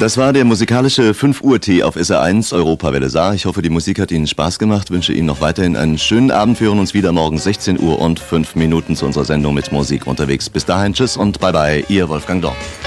Das war der musikalische 5 Uhr Tee auf SR1 Europawelle Saar. Ich hoffe, die Musik hat Ihnen Spaß gemacht. Wünsche Ihnen noch weiterhin einen schönen Abend. Wir hören uns wieder morgen 16 Uhr und 5 Minuten zu unserer Sendung mit Musik unterwegs. Bis dahin, tschüss und bye bye, Ihr Wolfgang Dorn.